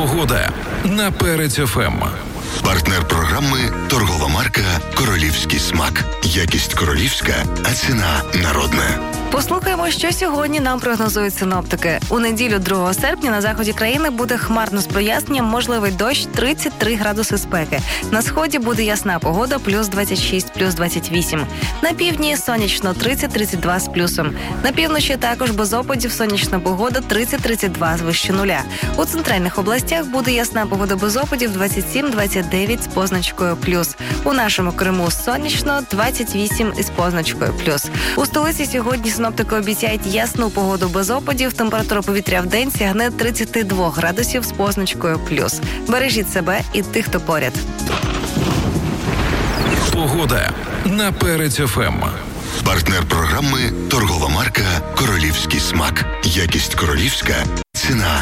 Погода на Перець ФМ. Партнер програми – торгова марка «Королівський смак». Якість королівська, а ціна народна. Послухаємо, що сьогодні нам прогнозують синоптики. У неділю 2 серпня на заході країни буде хмарно з проясненням, можливий дощ, 33 градуси спеки. На сході буде ясна погода, плюс 26, плюс 28. На півдні сонячно, 30-32 з плюсом. На півночі також без опадів сонячна погода, 30-32 з вище нуля. У центральних областях буде ясна погода без опадів, 27-29 з позначкою плюс. У нашому Криму сонячно, 28 із позначкою плюс. У столиці сьогодні синоптики обіцяють ясну погоду без опадів. Температура повітря в день сягне 32 градусів з позначкою плюс. Бережіть себе і тих, хто поряд. Погода на Перець ФМ. Партнер програми – торгова марка «Королівський смак». Якість королівська, ціна